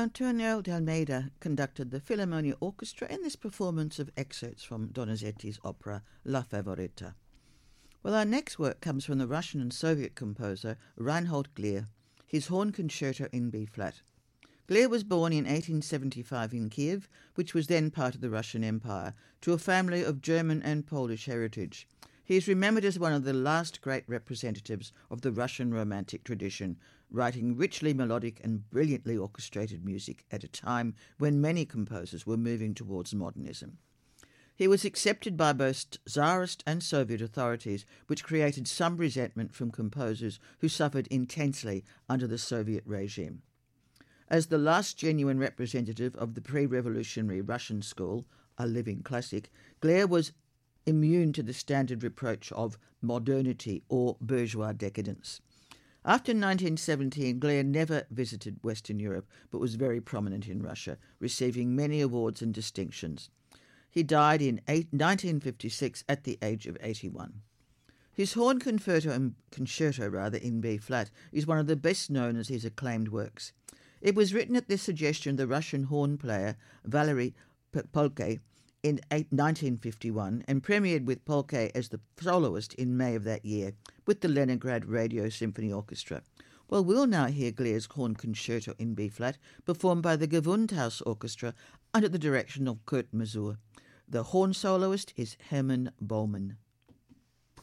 Antonio de Almeida conducted the Philharmonia Orchestra in this performance of excerpts from Donizetti's opera La Favorita. Well, our next work comes from the Russian and Soviet composer Reinhold Glier, his Horn Concerto in B-flat. Glier was born in 1875 in Kiev, which was then part of the Russian Empire, to a family of German and Polish heritage. He is remembered as one of the last great representatives of the Russian Romantic tradition, writing richly melodic and brilliantly orchestrated music at a time when many composers were moving towards modernism. He was accepted by both Tsarist and Soviet authorities, which created some resentment from composers who suffered intensely under the Soviet regime. As the last genuine representative of the pre-revolutionary Russian school, a living classic, Glier was immune to the standard reproach of modernity or bourgeois decadence. After 1917, Glier never visited Western Europe, but was very prominent in Russia, receiving many awards and distinctions. He died in 1956 at the age of 81. His Horn Concerto in B-flat is one of the best known as his acclaimed works. It was written at the suggestion of the Russian horn player Valery Polke in 1951 and premiered with Polke as the soloist in May of that year with the Leningrad Radio Symphony Orchestra. Well, we'll now hear Glier's Horn Concerto in B-flat performed by the Gewandhaus Orchestra under the direction of Kurt Masur. The horn soloist is Hermann Baumann.